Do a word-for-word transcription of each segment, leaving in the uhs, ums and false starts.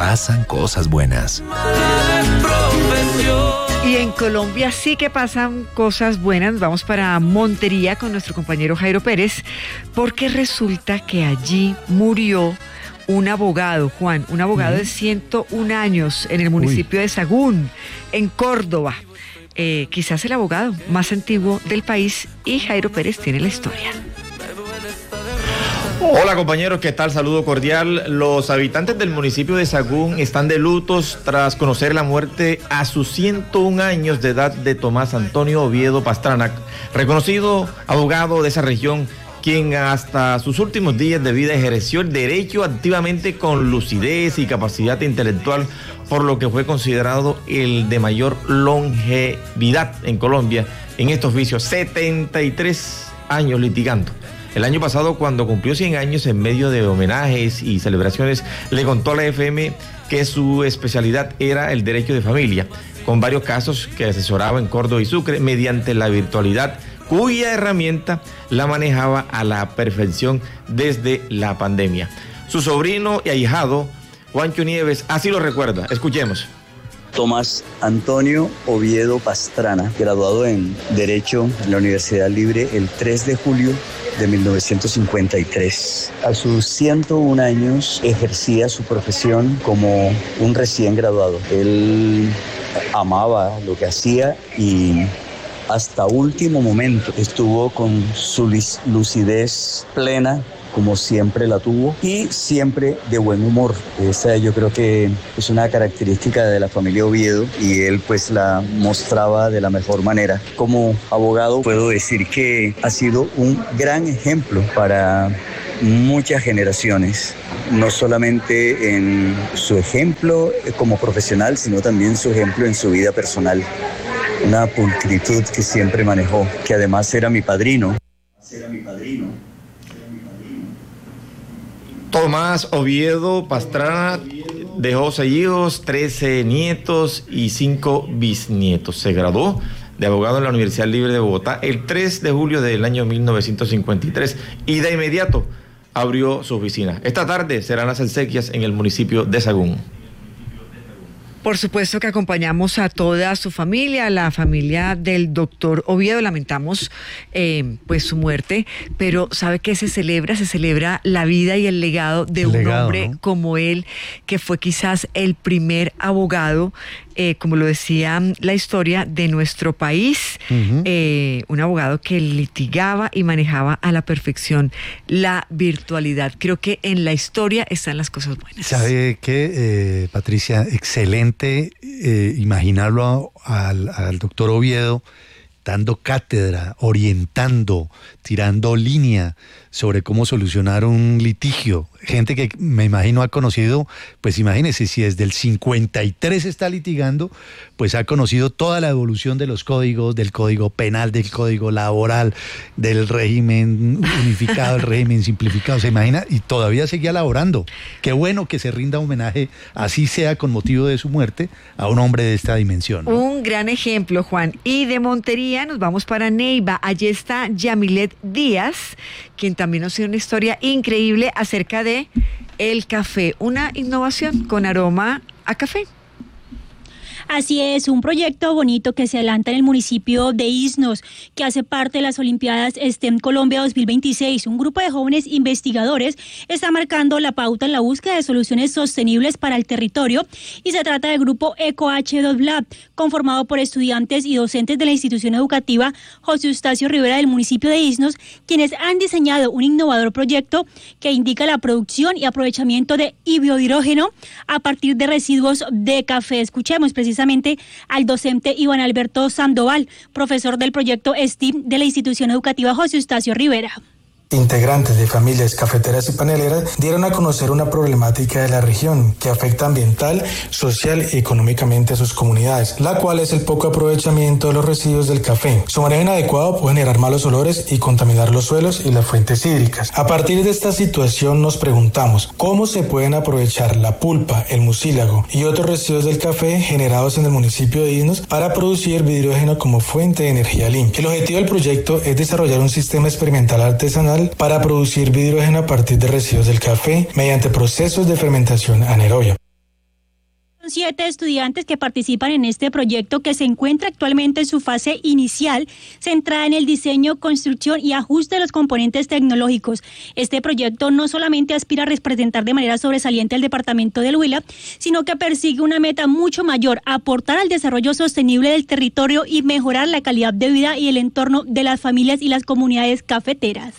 pasan cosas buenas. Y en Colombia sí que pasan cosas buenas. Vamos para Montería con nuestro compañero Jairo Pérez, porque resulta que allí murió un abogado, Juan, un abogado uh-huh. de ciento un años en el municipio Uy. de Sagún, en Córdoba. Eh, quizás el abogado más antiguo del país, y Jairo Pérez tiene la historia. Hola compañeros, ¿qué tal? Saludo cordial. Los habitantes del municipio de Sagún están de lutos tras conocer la muerte a sus ciento un años de edad de Tomás Antonio Oviedo Pastrana, reconocido abogado de esa región, quien hasta sus últimos días de vida ejerció el derecho activamente con lucidez y capacidad intelectual, por lo que fue considerado el de mayor longevidad en Colombia en este oficio, setenta y tres años litigando. El año pasado, cuando cumplió cien años, en medio de homenajes y celebraciones, le contó a la F M que su especialidad era el derecho de familia, con varios casos que asesoraba en Córdoba y Sucre mediante la virtualidad, cuya herramienta la manejaba a la perfección desde la pandemia. Su sobrino y ahijado, Juancho Nieves, así lo recuerda. Escuchemos. Tomás Antonio Oviedo Pastrana, graduado en Derecho en la Universidad Libre el tres de julio de mil novecientos cincuenta y tres. A sus ciento un años ejercía su profesión como un recién graduado. Él amaba lo que hacía y hasta último momento estuvo con su lucidez plena, como siempre la tuvo, y siempre de buen humor. Esa yo creo que es una característica de la familia Oviedo y él pues la mostraba de la mejor manera. Como abogado puedo decir que ha sido un gran ejemplo para muchas generaciones, no solamente en su ejemplo como profesional, sino también su ejemplo en su vida personal. Una pulcritud que siempre manejó, que además era mi padrino. Era mi padrino. Tomás Oviedo Pastrana dejó seis hijos, trece nietos y cinco bisnietos. Se graduó de abogado en la Universidad Libre de Bogotá el tres de julio del año mil novecientos cincuenta y tres y de inmediato abrió su oficina. Esta tarde serán las exequias en el municipio de Sagún. Por supuesto que acompañamos a toda su familia, a la familia del doctor Oviedo. Lamentamos eh, pues su muerte, pero ¿sabe qué se celebra? Se celebra la vida y el legado de el un legado, hombre, ¿no?, como él, que fue quizás el primer abogado, eh, como lo decía la historia, de nuestro país. Uh-huh. eh, un abogado que litigaba y manejaba a la perfección la virtualidad. Creo que en la historia están las cosas buenas. ¿Sabe qué, eh, Patricia? Excelente. Eh, imaginarlo al, al doctor Oviedo dando cátedra, orientando, tirando línea sobre cómo solucionar un litigio. Gente que me imagino ha conocido, pues imagínense, si desde el cincuenta y tres está litigando, pues ha conocido toda la evolución de los códigos, del código penal, del código laboral, del régimen unificado, el régimen simplificado, se imagina, y todavía seguía laborando. Qué bueno que se rinda homenaje, así sea con motivo de su muerte, a un hombre de esta dimensión, ¿no? Un gran ejemplo, Juan. Y de Montería nos vamos para Neiva. Allí está Yamilet Díaz, quien también nos tiene una historia increíble acerca de el café, una innovación con aroma a café. Así es, un proyecto bonito que se adelanta en el municipio de Iznos, que hace parte de las Olimpiadas STEM Colombia dos mil veintiséis. Un grupo de jóvenes investigadores está marcando la pauta en la búsqueda de soluciones sostenibles para el territorio, y se trata del grupo EcoH dos Lab, conformado por estudiantes y docentes de la institución educativa José Eustacio Rivera del municipio de Iznos, quienes han diseñado un innovador proyecto que indica la producción y aprovechamiento de biodirógeno a partir de residuos de café. Escuchemos precisamente al docente Iván Alberto Sandoval, profesor del proyecto S T I M de la institución educativa José Eustacio Rivera. Integrantes de familias cafeteras y paneleras dieron a conocer una problemática de la región que afecta ambiental, social y económicamente a sus comunidades, la cual es el poco aprovechamiento de los residuos del café. Su manejo inadecuado puede generar malos olores y contaminar los suelos y las fuentes hídricas. A partir de esta situación nos preguntamos cómo se pueden aprovechar la pulpa, el mucílago y otros residuos del café generados en el municipio de Iznos para producir biohidrógeno como fuente de energía limpia. El objetivo del proyecto es desarrollar un sistema experimental artesanal para producir biohidrógeno a partir de residuos del café mediante procesos de fermentación anaerobia. Siete estudiantes que participan en este proyecto que se encuentra actualmente en su fase inicial, centrada en el diseño, construcción y ajuste de los componentes tecnológicos. Este proyecto no solamente aspira a representar de manera sobresaliente al departamento del Huila, sino que persigue una meta mucho mayor: aportar al desarrollo sostenible del territorio y mejorar la calidad de vida y el entorno de las familias y las comunidades cafeteras.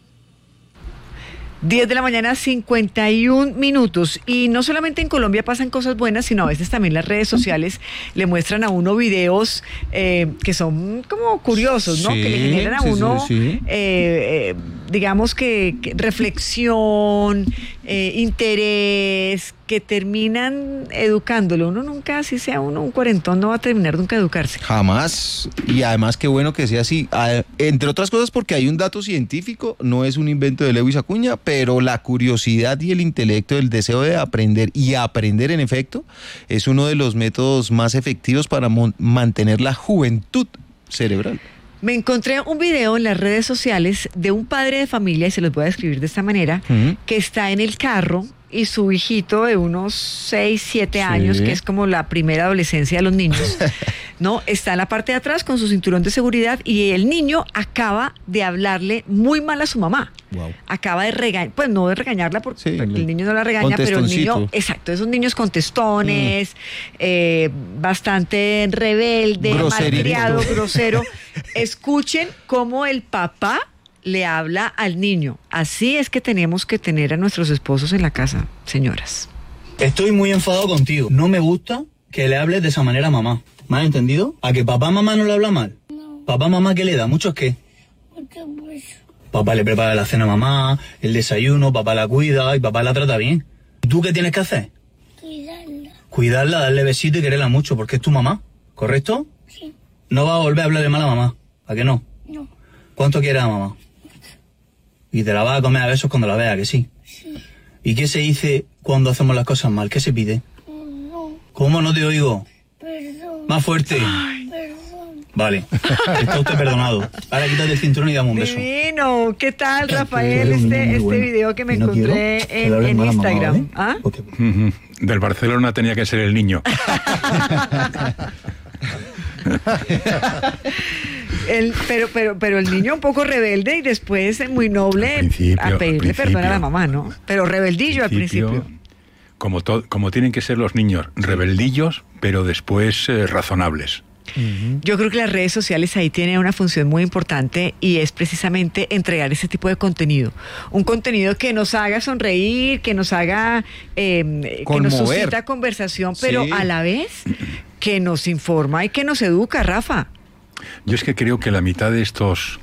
diez de la mañana, cincuenta y un minutos. Y no solamente en Colombia pasan cosas buenas, sino a veces también las redes sociales le muestran a uno videos eh, que son como curiosos, ¿no? Sí, que le generan a sí, uno, sí, sí. Eh, eh, digamos que, que reflexión, eh, interés, que terminan educándolo. Uno nunca, así sea uno un cuarentón, no va a terminar nunca de educarse. Jamás. Y además qué bueno que sea así. A, entre otras cosas porque hay un dato científico, no es un invento de Lewis Acuña, pero la curiosidad y el intelecto, el deseo de aprender y aprender en efecto, es uno de los métodos más efectivos para mon- mantener la juventud cerebral. Me encontré un video en las redes sociales de un padre de familia, y se los voy a describir de esta manera, Uh-huh. que está en el carro y su hijito de unos seis, siete años, Sí. que es como la primera adolescencia de los niños, ¿no? Está en la parte de atrás con su cinturón de seguridad y el niño acaba de hablarle muy mal a su mamá. Wow. Acaba de regañar, pues no de regañarla porque Sí, el niño no la regaña, pero el niño, contestoncito. exacto, esos niños contestones, mm. eh, bastante rebelde, Groserito. malcriado, grosero. Escuchen cómo el papá le habla al niño. Así es que tenemos que tener a nuestros esposos en la casa, señoras. Estoy muy enfadado contigo. No me gusta que le hables de esa manera a mamá. ¿Me has entendido? ¿A que papá mamá no le habla mal? No. ¿Papá mamá qué le da? ¿Muchos qué? Muchos besos. Papá le prepara la cena a mamá, el desayuno, papá la cuida y papá la trata bien. ¿Y tú qué tienes que hacer? Cuidarla. Cuidarla, darle besito y quererla mucho, porque es tu mamá, ¿correcto? Sí. No va a volver a hablarle mal a mamá, ¿a que no? No. ¿Cuánto quieres a mamá? Y te la vas a comer a besos cuando la veas, ¿que sí? Sí. ¿Y qué se dice cuando hacemos las cosas mal? ¿Qué se pide? Perdón. ¿Cómo no te oigo? Perdón. Más fuerte. Ay. Perdón. Vale, está usted perdonado. Ahora quítate el cinturón y dame un beso. Divino, ¿qué tal, Rafael? Este, este bueno. video que me no encontré en, en Instagram. Mamá, ¿eh? ¿Ah? Uh-huh. Del Barcelona tenía que ser el niño. El, pero, pero, pero el niño un poco rebelde y después muy noble a pedirle perdón a la mamá, ¿no? Pero rebeldillo al principio. Al principio. Como, to, como tienen que ser los niños, rebeldillos, pero después eh, razonables. Yo creo que las redes sociales ahí tienen una función muy importante y es precisamente entregar ese tipo de contenido. Un contenido que nos haga sonreír, que nos haga, eh, que nos suscita conversación, pero sí. a la vez que nos informa y que nos educa, Rafa. Yo es que creo que la mitad de estos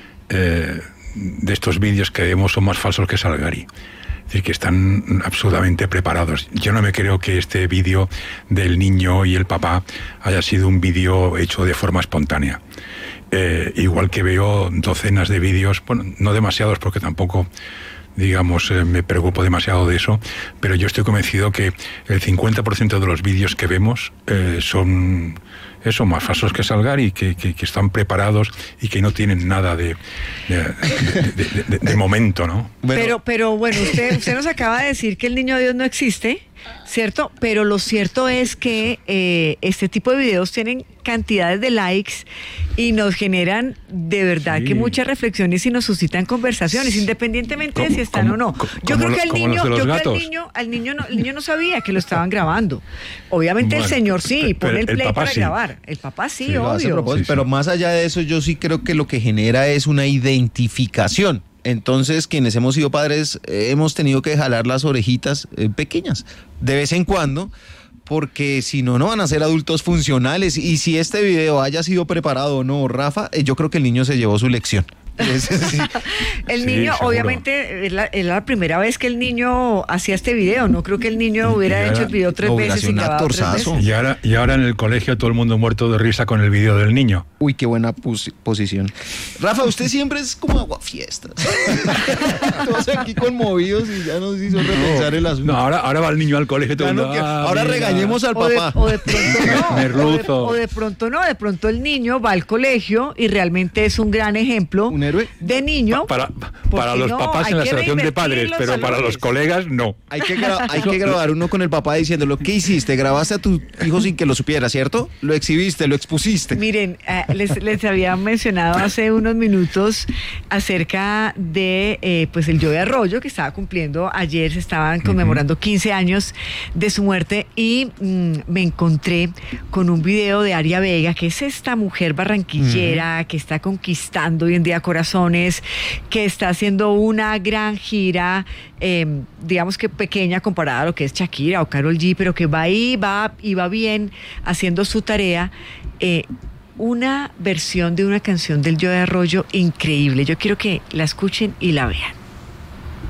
eh, de estos vídeos que vemos son más falsos que Salgari. Es decir, que están absolutamente preparados. Yo no me creo que este vídeo del niño y el papá haya sido un vídeo hecho de forma espontánea. Eh, igual que veo docenas de vídeos, bueno, no demasiados porque tampoco, digamos, eh, me preocupo demasiado de eso, pero yo estoy convencido que el cincuenta por ciento de los vídeos que vemos eh, son... eso, más falsos que Salgari, que, que, que están preparados y que no tienen nada de, de, de, de, de, de momento, ¿no? Bueno. Pero, pero bueno, usted, usted nos acaba de decir que el niño Dios no existe, ¿cierto? Pero lo cierto es que eh, este tipo de videos tienen cantidades de likes y nos generan de verdad sí. que muchas reflexiones y nos suscitan conversaciones, independientemente de si están como, o no. Yo creo que el niño, yo creo que el niño, al niño no, el niño no sabía que lo estaban grabando. Obviamente bueno, el señor sí, pone el play el para sí. grabar. El papá sí, sí obvio. Sí, sí. Pero más allá de eso, yo sí creo que lo que genera es una identificación. Entonces, quienes hemos sido padres, eh, hemos tenido que jalar las orejitas eh, pequeñas, de vez en cuando, porque si no, no van a ser adultos funcionales. Y si este video haya sido preparado o no, Rafa, eh, yo creo que el niño se llevó su lección. Sí. El niño, sí, obviamente, es la, es la primera vez que el niño hacía este video. No creo que el niño hubiera ahora, hecho el video tres veces y grabado tres veces. Y ahora, y ahora en el colegio todo el mundo muerto de risa con el video del niño. Uy, qué buena pos- posición. Rafa, usted siempre es como aguafiestas. Todos aquí conmovidos y ya nos hizo repensar no, el asunto. No, ahora, ahora va el niño al colegio. Todo no, mundo, que, ah, ahora mira. regañemos al o de, papá. O de pronto no. Merluzo. O de, o de pronto no. De pronto el niño va al colegio y realmente es un gran ejemplo. Un héroe? De niño. Para, para los no, papás en la asociación de padres, pero para los colegas no. Hay que, gra- hay que grabar uno con el papá diciéndolo. ¿Qué hiciste? Grabaste a tu hijo sin que lo supiera, ¿cierto? Lo exhibiste, lo expusiste. Miren, eh, les, les había mencionado hace unos minutos acerca de eh, pues el Joe Arroyo, que estaba cumpliendo ayer, se estaban conmemorando quince años de su muerte, y mmm, me encontré con un video de Aria Vega, que es esta mujer barranquillera uh-huh. que está conquistando hoy en día corazones, que está haciendo una gran gira, eh, digamos que pequeña comparada a lo que es Shakira o Karol G, pero que va ahí, va y va bien haciendo su tarea. Eh, una versión de una canción del Joe Arroyo increíble. Yo quiero que la escuchen y la vean.